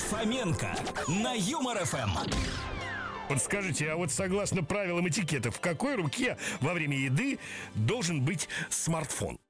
Фоменко на Юмор ФМ. Вот скажите, а вот согласно правилам этикета, в какой руке во время еды должен быть смартфон?